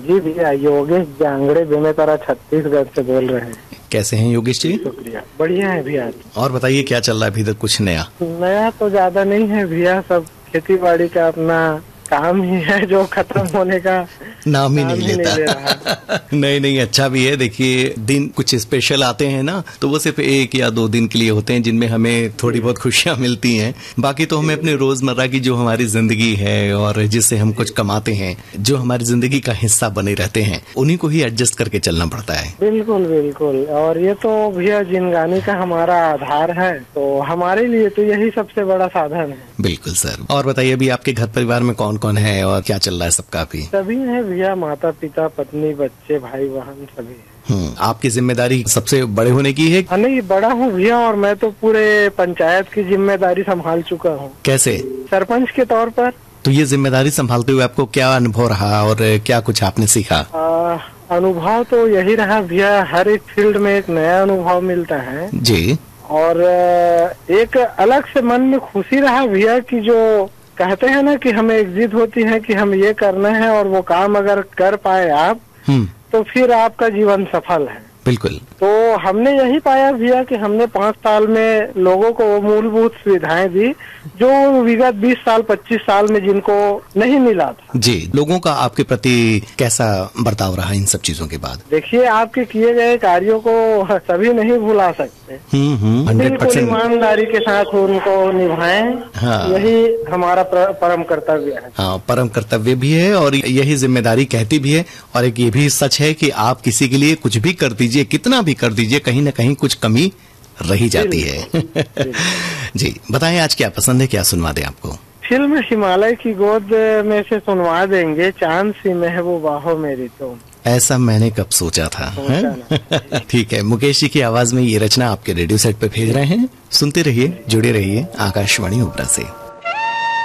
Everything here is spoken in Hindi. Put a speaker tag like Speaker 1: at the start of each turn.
Speaker 1: जी भैया, योगेश जांगड़े बेमेतरा छत्तीसगढ़ से बोल रहे हैं।
Speaker 2: कैसे हैं योगेश जी?
Speaker 1: शुक्रिया, बढ़िया है भैया।
Speaker 2: और बताइए क्या चल रहा है अभी तक? कुछ नया
Speaker 1: तो ज्यादा नहीं है भैया, सब खेती बाड़ी का अपना काम ही है जो खत्म होने का
Speaker 2: नाम ही नहीं लेता।
Speaker 1: ले रहा।
Speaker 2: नहीं, अच्छा भी है। देखिए, दिन कुछ स्पेशल आते हैं ना, तो वो सिर्फ 1 या 2 दिन के लिए होते हैं, जिनमें हमें थोड़ी बहुत खुशियां मिलती हैं। बाकी तो हमें अपने रोजमर्रा की जो हमारी जिंदगी है और जिससे हम कुछ कमाते हैं, जो हमारी जिंदगी का हिस्सा बने रहते हैं, उन्हीं को ही एडजस्ट करके चलना पड़ता है।
Speaker 1: बिल्कुल बिल्कुल। और ये तो भैया जिंदगानी का हमारा आधार है, तो हमारे लिए तो यही सबसे बड़ा साधन है।
Speaker 2: बिल्कुल सर। और बताइए, अभी आपके घर परिवार में कौन कौन है और क्या चल रहा है सबका? अभी
Speaker 1: सभी है भैया, माता पिता, पत्नी, बच्चे, भाई बहन सभी है।
Speaker 2: आपकी जिम्मेदारी सबसे बड़े होने की है?
Speaker 1: नहीं, बड़ा हूँ भैया, और मैं तो पूरे पंचायत की जिम्मेदारी संभाल चुका हूँ।
Speaker 2: कैसे?
Speaker 1: सरपंच के तौर पर।
Speaker 2: तो ये जिम्मेदारी संभालते हुए आपको क्या अनुभव रहा और क्या कुछ आपने सीखा?
Speaker 1: अनुभव तो यही रहा भैया, हर एक फील्ड में एक नया अनुभव मिलता है
Speaker 2: जी।
Speaker 1: और एक अलग से मन में खुशी रहा भैया कि जो कहते हैं ना कि हमें एक जिद होती है कि हम ये करना है, और वो काम अगर कर पाए आप तो फिर आपका जीवन सफल है।
Speaker 2: बिल्कुल।
Speaker 1: तो हमने यही पाया भैया कि हमने 5 साल में लोगों को वो मूलभूत सुविधाएं दी जो विगत 20 साल 25 साल में जिनको नहीं मिला था।
Speaker 2: जी। लोगों का आपके प्रति कैसा बर्ताव रहा इन सब चीजों के बाद?
Speaker 1: देखिए, आपके किए गए कार्यों को सभी नहीं भुला सकते।
Speaker 2: 100%
Speaker 1: ईमानदारी के साथ उनको निभाएं। हाँ। यही हमारा परम कर्तव्य है।
Speaker 2: हाँ, परम कर्तव्य भी है और यही जिम्मेदारी कहती भी है। और एक ये भी सच है कि आप किसी के लिए कुछ भी कर दीजिए, कितना भी कर दीजिए, कहीं न कहीं कुछ कमी रही जाती है। जी, बताएं आज क्या पसंद है, क्या सुनवा दें आपको?
Speaker 1: फिल्म हिमालय की गोद में से सुनवा देंगे, चांद सी महबूबा मेरी तो।
Speaker 2: ऐसा मैंने कब सोचा था। ठीक है, मुकेश जी की आवाज में ये रचना आपके रेडियो सेट पे भेज रहे हैं। सुनते रहिए, जुड़े रहिए आकाशवाणी ओपरा से।